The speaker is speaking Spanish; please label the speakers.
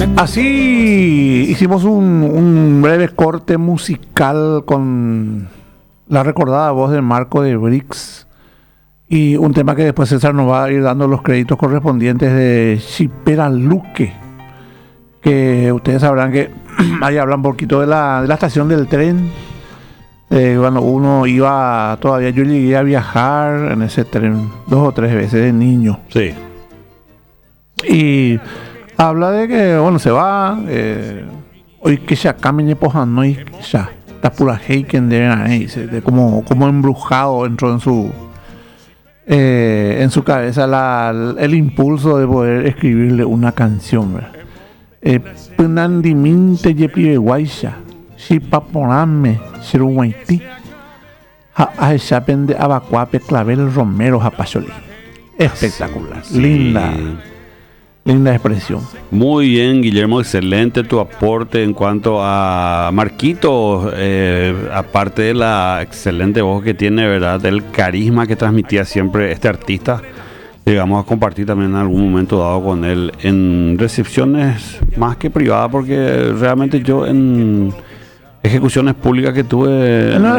Speaker 1: Así hicimos un breve corte musical con la recordada voz de Marco de Brix y un tema que después César nos va a ir dando los créditos correspondientes de Chipera Luque, que ustedes sabrán que ahí hablan un poquito de la estación del tren. Cuando uno iba, todavía yo llegué a viajar en ese tren 2 o 3 veces de niño.
Speaker 2: Sí.
Speaker 1: Y habla de que, bueno, se va, hoy que ya camine pojanoi, ya, está pura heiken de como embrujado entró en su cabeza el impulso de poder escribirle una canción, ¿verdad? Punandiminte yepibe guaisha, shipaporame, shiruwaiti, aeshapen de abacuape, clavel, romero, japacholi. Espectacular,
Speaker 2: Sí.
Speaker 1: linda expresión.
Speaker 2: Muy bien, Guillermo, excelente tu aporte en cuanto a Marquito, aparte de la excelente voz que tiene, ¿verdad? Del carisma que transmitía siempre este artista. Llegamos a compartir también en algún momento dado con él en recepciones más que privadas, porque realmente yo en ejecuciones públicas que tuve...